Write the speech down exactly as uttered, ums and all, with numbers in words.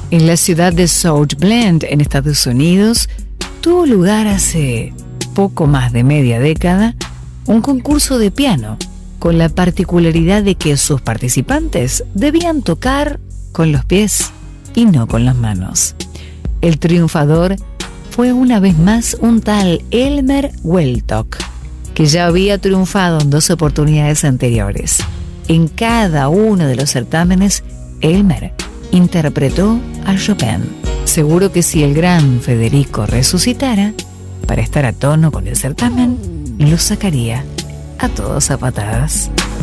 En la ciudad de South Bend, en Estados Unidos, tuvo lugar hace poco más de media década un concurso de piano, con la particularidad de que sus participantes debían tocar con los pies y no con las manos. El triunfador fue una vez más un tal Elmer Welltok, que ya había triunfado en dos oportunidades anteriores. En cada uno de los certámenes, Elmer interpretó a Chopin. Seguro que si el gran Federico resucitara, para estar a tono con el certamen, lo sacaría a todos a patadas.